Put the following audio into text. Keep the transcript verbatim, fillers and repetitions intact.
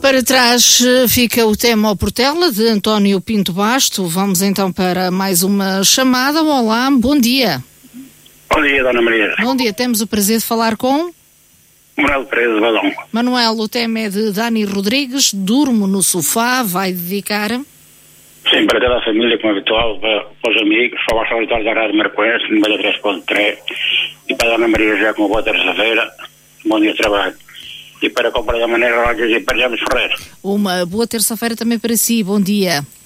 Para trás fica o tema ao Portela, de António Pinto Basto. Vamos então para mais uma chamada. Olá, bom dia. Bom dia, Dona Maria. Bom dia, temos o prazer de falar com... Manuel Pereira de Badão. Manuel, o tema é de Dani Rodrigues, Durmo no Sofá, vai dedicar... Sim, para toda a família, como é habitual, para, para os amigos, para os auditores da Rádio Marcoense, número três ponto três, e para a Dona Maria já com uma boa terça-feira, bom dia de trabalho. E para comprar da maneira, olha, e para James Ferreira. Uma boa terça-feira também para si, bom dia.